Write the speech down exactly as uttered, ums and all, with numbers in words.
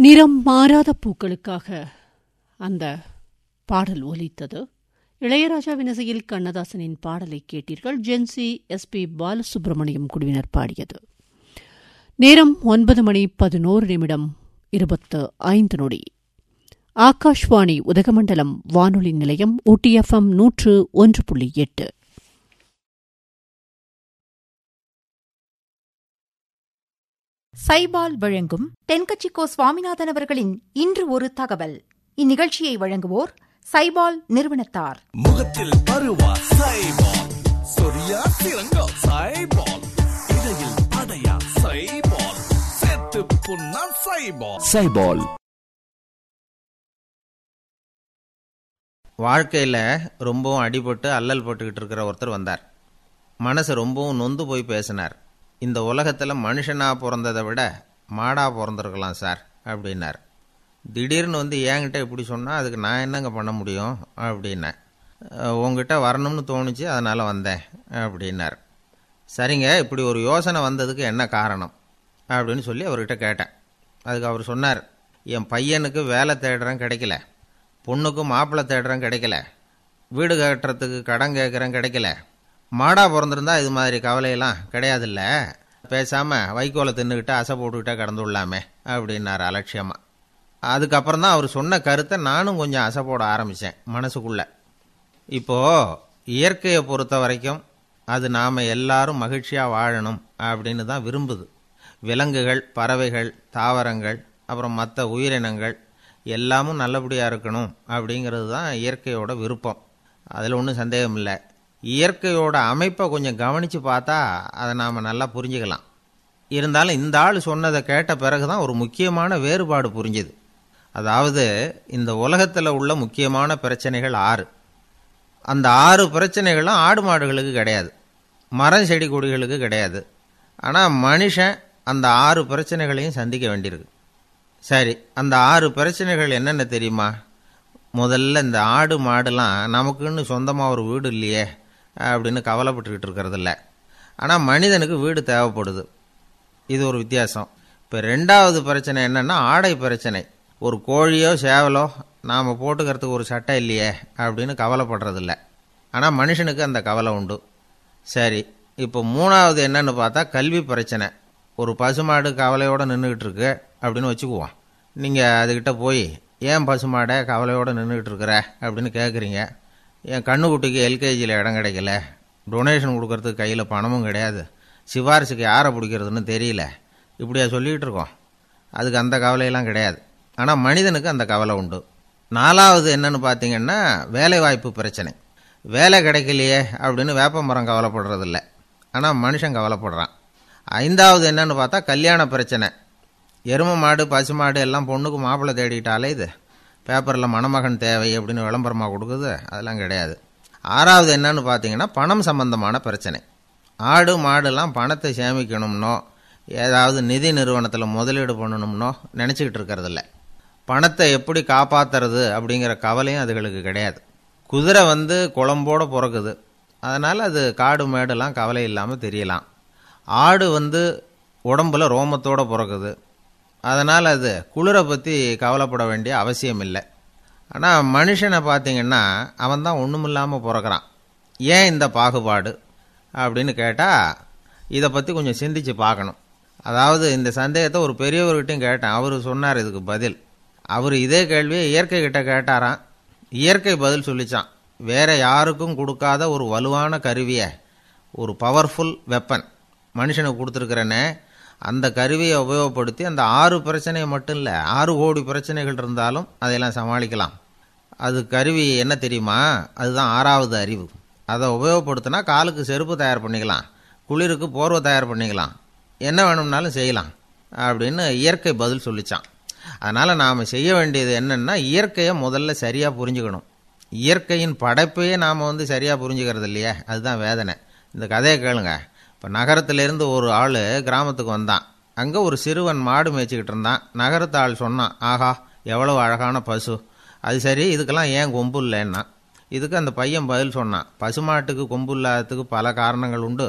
நிறம் மாறாத பூக்களுக்காக அந்த பாடல் ஒலித்தது. இளையராஜாவின் இசையில் கண்ணதாசனின் பாடலை கேட்டீர்கள். ஜென்சி எஸ் பி பாலசுப்ரமணியம் குழுவினர் பாடியது. நேரம் ஒன்பது மணி பதினோரு நிமிடம் இருபத்து ஐந்து நொடி. ஆகாஷ்வாணி உதகமண்டலம் வானொலி நிலையம் ஊட்டி எஃப்எம் நூற்று ஒன்று புள்ளி எட்டு. சைபால் வழங்கும் தென்கட்சிக்கோ சுவாமிநாதன் அவர்களின் இன்று ஒரு தகவல். இந்நிகழ்ச்சியை வழங்குவோர் சைபால் நிறுவனத்தார். முகத்தில் பருவா சைபால், சொரியா சிறங்கா சைபால், இடையில் அடையா சைபால், செத்து புண்ணா சைபால். சைபால் வாழ்க்கையில் ரொம்பவும் அடிபட்டு அல்லல் பட்டுக்கிட்டு இருக்கிற ஒருத்தர் வந்தார். மனசு ரொம்பவும் நொந்து போய் பேசினார். இந்த உலகத்தில் மனுஷனாக பிறந்ததை விட மாடாக பிறந்திருக்கலாம் சார் அப்படின்னார். திடீர்னு வந்து என்கிட்ட இப்படி சொன்னால் அதுக்கு நான் என்னங்க பண்ண முடியும் அப்படின்னேன். உங்ககிட்ட வரணும்னு தோணுச்சு, அதனால் வந்தேன் அப்படின்னார். சரிங்க, இப்படி ஒரு யோசனை வந்ததுக்கு என்ன காரணம் அப்படின்னு சொல்லி அவர்கிட்ட கேட்டேன். அதுக்கு அவர் சொன்னார், என் பையனுக்கு வேலை தேடுறேன் கிடைக்கல, பொண்ணுக்கு மாப்பிள்ளை தேடுறேன் கிடைக்கல, வீடு கட்டுறதுக்கு கடன் கேட்குறேன் கிடைக்கல, மாடாக பிறந்திருந்தா இது மாதிரி கவலையெல்லாம் கிடையாதுல்ல, பேசாமல் வைக்கோலை தின்னுக்கிட்டு அசை போட்டுக்கிட்டே கடந்து விடலாமே அப்படின்னார் அலட்சியமாக. அதுக்கப்புறம் தான் அவர் சொன்ன கருத்தை நானும் கொஞ்சம் அசை போட ஆரம்பித்தேன் மனசுக்குள்ளே. இப்போது இயற்கையை பொறுத்த வரைக்கும் அது நாம் எல்லாரும் மகிழ்ச்சியாக வாழணும் அப்படின்னு தான் விரும்புது. விலங்குகள், பறவைகள், தாவரங்கள், அப்புறம் மற்ற உயிரினங்கள் எல்லாமும் நல்லபடியாக இருக்கணும் அப்படிங்கிறது தான் இயற்கையோட விருப்பம். அதில் ஒன்றும் சந்தேகம் இல்லை. இயற்கையோட அமைப்பை கொஞ்சம் கவனித்து பார்த்தா அதை நாம் நல்லா புரிஞ்சுக்கலாம். இருந்தாலும் இந்த ஆள் சொன்னதை கேட்ட பிறகு தான் ஒரு முக்கியமான வேறுபாடு புரிஞ்சுது. அதாவது இந்த உலகத்தில் உள்ள முக்கியமான பிரச்சனைகள் ஆறு. அந்த ஆறு பிரச்சனைகளும் ஆடு மாடுகளுக்கு கிடையாது, மரம் செடி கொடிகளுக்கு கிடையாது. ஆனால் மனுஷன் அந்த ஆறு பிரச்சனைகளையும் சந்திக்க வேண்டியிருக்கு. சரி, அந்த ஆறு பிரச்சனைகள் என்னென்ன தெரியுமா? முதல்ல இந்த ஆடு மாடுலாம் நமக்குன்னு சொந்தமாக ஒரு வீடு இல்லையே அப்படின்னு கவலைப்பட்டுக்கிட்டு இருக்கிறதில்ல. ஆனால் மனிதனுக்கு வீடு தேவைப்படுது. இது ஒரு வித்தியாசம். இப்போ ரெண்டாவது பிரச்சனை என்னென்னா ஆடை பிரச்சனை. ஒரு கோழியோ சேவலோ நாம் போட்டுக்கிறதுக்கு ஒரு சட்டை இல்லையே அப்படின்னு கவலைப்படுறதில்ல. ஆனால் மனுஷனுக்கு அந்த கவலை உண்டு. சரி, இப்போ மூணாவது என்னன்னு பார்த்தா கல்வி பிரச்சனை. ஒரு பசுமாடு கவலையோடு நின்றுக்கிட்டு இருக்கு அப்படின்னு வச்சுக்குவோம். நீங்கள் அதுக்கிட்ட போய் ஏன் பசுமாடை கவலையோடு நின்றுக்கிட்டு இருக்கிற அப்படின்னு கேட்குறீங்க. என் கண்ணுக்குட்டிக்கு எல்கேஜியில் இடம் கிடைக்கல, டொனேஷன் கொடுக்கறதுக்கு கையில் பணமும் கிடையாது, சிபாரிசுக்கு யாரை பிடிக்கிறதுன்னு தெரியல, இப்படியா சொல்லிகிட்டு இருக்கோம். அதுக்கு அந்த கவலையெல்லாம் கிடையாது. ஆனால் மனிதனுக்கு அந்த கவலை உண்டு. நாலாவது என்னன்னு பார்த்தீங்கன்னா வேலை வாய்ப்பு பிரச்சனை. வேலை கிடைக்கலையே அப்படின்னு வேப்ப மரம் கவலைப்படுறதில்ல, ஆனால் மனுஷன் கவலைப்படுறான். ஐந்தாவது என்னன்னு பார்த்தா கல்யாண பிரச்சனை. எருமை மாடு, பசு மாடு எல்லாம் பொண்ணுக்கு மாப்பிள்ளை தேடிட்டாலே இது பேப்பரில் மணமகன் தேவை அப்படின்னு விளம்பரமாக கொடுக்குது, அதெல்லாம் கிடையாது. ஆறாவது என்னன்னு பார்த்தீங்கன்னா பணம் சம்பந்தமான பிரச்சனை. ஆடு மாடுலாம் பணத்தை சேமிக்கணும்னோ ஏதாவது நிதி நிறுவனத்தில் முதலீடு பண்ணணும்னோ நினச்சிக்கிட்டு இருக்கிறதில்ல. பணத்தை எப்படி காப்பாற்றுறது அப்படிங்கிற கவலையும் அதுகளுக்கு கிடையாது. குதிரை வந்து குளம்போடு பிறக்குது, அதனால் அது காடு மேடெல்லாம் கவலை இல்லாமல் தெரியலாம். ஆடு வந்து உடம்புல ரோமத்தோடு பிறக்குது, அதனால் அது குளிரை பற்றி கவலைப்பட வேண்டிய அவசியம் இல்லை. ஆனால் மனுஷனை பார்த்திங்கன்னா அவன் தான் ஒன்றும் இல்லாமல் பிறக்கிறான். ஏன் இந்த பாகுபாடு அப்படின்னு கேட்டால் இதை பற்றி கொஞ்சம் சிந்திச்சு பார்க்கணும். அதாவது இந்த சந்தேகத்தை ஒரு பெரியவர்கிட்டையும் கேட்டேன். அவர் சொன்னார் இதுக்கு பதில். அவர் இதே கேள்வியை இயற்கை கிட்ட கேட்டாராம். இயற்கை பதில் சொல்லிச்சான். வேற யாருக்கும் கொடுக்காத ஒரு வலுவான கருவியை, ஒரு பவர்ஃபுல் வெப்பன் மனுஷனுக்கு கொடுத்துருக்கிறேனே, அந்த கருவியை உபயோகப்படுத்தி அந்த ஆறு பிரச்சனையை மட்டும் இல்லை, ஆறு கோடி பிரச்சனைகள் இருந்தாலும் அதையெல்லாம் சமாளிக்கலாம். அது கருவி என்ன தெரியுமா? அதுதான் ஆறாவது அறிவு. அதை உபயோகப்படுத்தினா காலுக்கு செருப்பு தயார் பண்ணிக்கலாம், குளிருக்கு போர்வை தயார் பண்ணிக்கலாம், என்ன வேணும்னாலும் செய்யலாம் அப்படின்னு இயற்கை பதில் சொல்லிச்சான். அதனால் நாம் செய்ய வேண்டியது என்னென்னா இயற்கையை முதல்ல சரியாக புரிஞ்சுக்கணும். இயற்கையின் படைப்பையே நாம் வந்து சரியாக புரிஞ்சுக்கிறது இல்லையே, அதுதான் வேதனை. இந்த கதையை கேளுங்க. இப்போ நகரத்திலேருந்து ஒரு ஆள் கிராமத்துக்கு வந்தான். அங்கே ஒரு சிறுவன் மாடு மேய்ச்சிக்கிட்டு இருந்தான். நகரத்து ஆள் சொன்னான், ஆஹா எவ்வளவு அழகான பசு, அது சரி இதுக்கெல்லாம் ஏன் கொம்பு இல்லைன்னா. இதுக்கு அந்த பையன் பதில் சொன்னான், பசுமாட்டுக்கு கொம்பு இல்லாததுக்கு பல காரணங்கள் உண்டு,